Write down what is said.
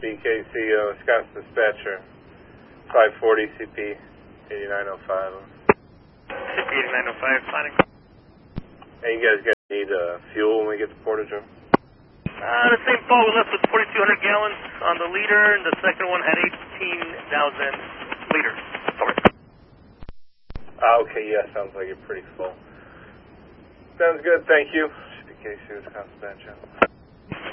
BKC, Wisconsin Dispatcher, 540 CP 8905. CP 8905, signing. Hey, you guys need fuel when we get to Portage? The same boat, we left with 4,200 gallons on the leader, and the second one had 18,000 liters. Sorry. Okay, yeah, sounds like you're pretty full. Sounds good, thank you. BKC, Wisconsin Dispatcher.